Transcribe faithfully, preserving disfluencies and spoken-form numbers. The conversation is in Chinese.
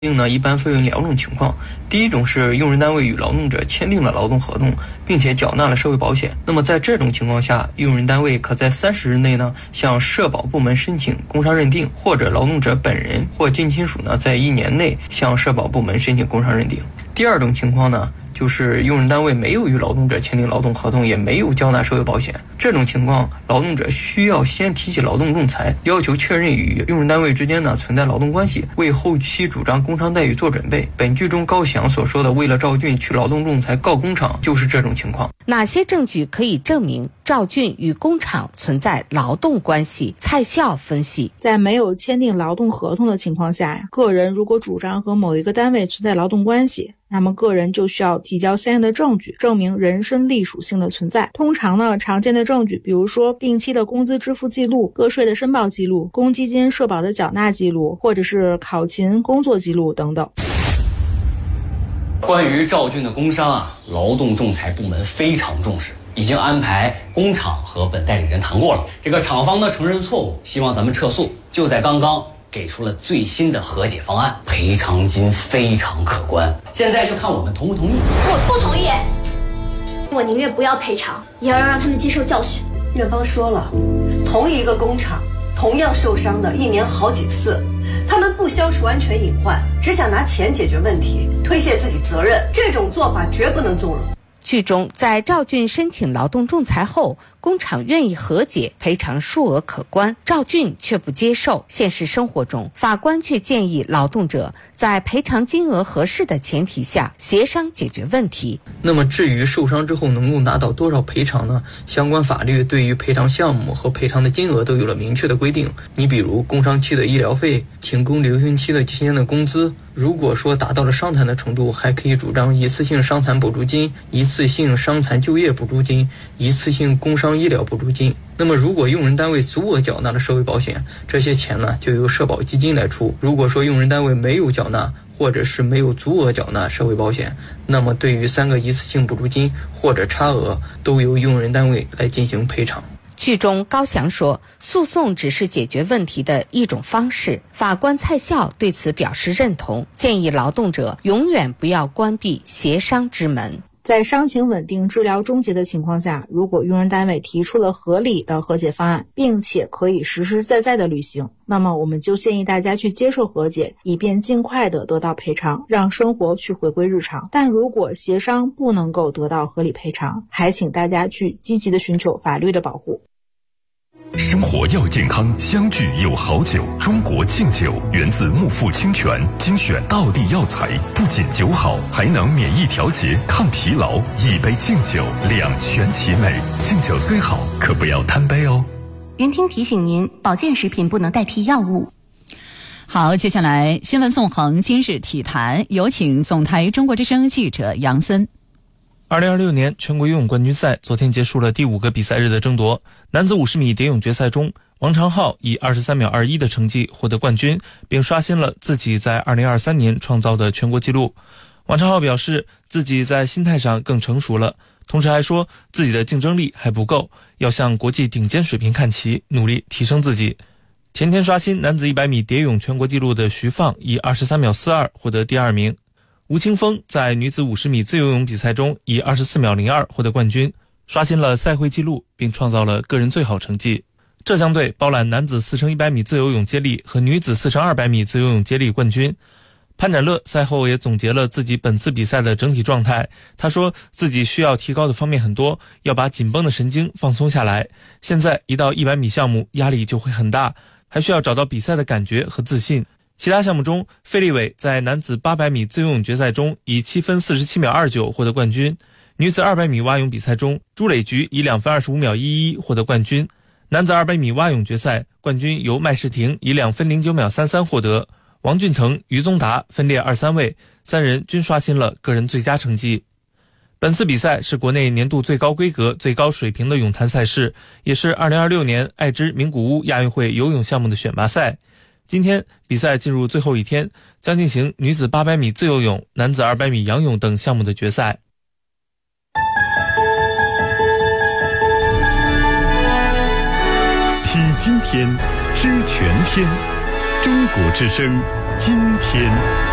定呢，一般分为两种情况。第一种是用人单位与劳动者签订了劳动合同，并且缴纳了社会保险。那么在这种情况下，用人单位可在三十日内呢，向社保部门申请工伤认定，或者劳动者本人或近亲属呢，在一年内向社保部门申请工伤认定。第二种情况呢，就是用人单位没有与劳动者签订劳动合同，也没有交纳社会保险。这种情况，劳动者需要先提起劳动仲裁，要求确认与用人单位之间呢存在劳动关系，为后期主张工伤待遇做准备。本剧中高翔所说的为了赵俊去劳动仲裁告工厂，就是这种情况。 哪些证据可以证明赵俊与工厂存在劳动关系？蔡笑分析， 在没有签订劳动合同的情况下呀，个人如果主张和某一个单位存在劳动关系，那么个人就需要提交相应的证据，证明人身隶属性的存在。通常呢，常见的证据，比如说定期的工资支付记录、个税的申报记录、公积金社保的缴纳记录，或者是考勤工作记录等等。 关于赵俊的工伤啊，劳动仲裁部门非常重视，已经安排工厂和本代理人谈过了。这个厂方呢承认错误，希望咱们撤诉。就在刚刚给出了最新的和解方案，赔偿金非常可观。现在就看我们同不同意。 我不同意，我宁愿不要赔偿，也要让他们接受教训。 院方说了，同一个工厂同样受伤的一年好几次，他们不消除安全隐患，只想拿钱解决问题，推卸自己责任，这种做法绝不能纵容。 剧中，在赵俊申请劳动仲裁后，工厂愿意和解，赔偿数额可观，赵俊却不接受。现实生活中，法官却建议劳动者在赔偿金额合适的前提下协商解决问题。 那么至于受伤之后能够拿到多少赔偿呢？相关法律对于赔偿项目和赔偿的金额都有了明确的规定。你比如工伤期的医疗费、停工留停期的期间的工资，如果说达到了伤残的程度，还可以主张一次性伤残补助金、一次性伤残就业补助金、一次性工伤医疗补助金。那么如果用人单位足额缴纳了社会保险，这些钱呢就由社保基金来出。如果说用人单位没有缴纳，或者是没有足额缴纳社会保险，那么对于三个一次性补助金或者差额，都由用人单位来进行赔偿。 剧中高翔说，诉讼只是解决问题的一种方式。法官蔡笑对此表示认同，建议劳动者永远不要关闭协商之门。 在伤情稳定、治疗终结的情况下，如果用人单位提出了合理的和解方案，并且可以实实在在的履行，那么我们就建议大家去接受和解，以便尽快的得到赔偿，让生活去回归日常。但如果协商不能够得到合理赔偿，还请大家去积极的寻求法律的保护。 生活要健康，相聚有好酒。中国敬酒源自木富清泉，精选道地药材，不仅酒好，还能免疫调节、抗疲劳。一杯敬酒，两全其美。敬酒虽好，可不要贪杯哦。 云听提醒您，保健食品不能代替药物。 好，接下来新闻纵横今日体坛，有请总台中国之声记者杨森。 二零二六年全国游泳冠军赛昨天结束了第五个比赛日的争夺。男子五十米蝶泳决赛中，王长浩以二十三秒二一的成绩获得冠军，并刷新了自己在二零二三年创造的全国纪录。王长浩表示自己在心态上更成熟了，同时还说自己的竞争力还不够，要向国际顶尖水平看齐，努力提升自己。前天刷新男子一百米蝶泳全国纪录的徐放以二十三秒四二获得第二名。吴青峰在女子五十米自由泳比赛中以二十四秒零二获得冠军，刷新了赛会纪录，并创造了个人最好成绩。浙江队包揽男子四乘一百米自由泳接力和女子四乘二百米自由泳接力冠军。潘展乐赛后也总结了自己本次比赛的整体状态，他说自己需要提高的方面很多，要把紧绷的神经放松下来。现在一到一百米项目压力就会很大，还需要找到比赛的感觉和自信。其他项目中，费立伟在男子八百米自由泳决赛中以七分四十七秒二九获得冠军。女子二百米蛙泳比赛中，朱磊菊以两分二十五秒一一获得冠军。男子二百米蛙泳决赛冠军由麦世廷以两分零九秒三三获得。王俊腾、于宗达分列二三位，三人均刷新了个人最佳成绩。本次比赛是国内年度最高规格、最高水平的泳坛赛事，也是二零二六年爱知名古屋亚运会游泳项目的选拔赛。今天比赛进入最后一天，将进行女子八百米自由泳、男子二百米仰泳等项目的决赛。 听今天，知全天，中国之声，今天。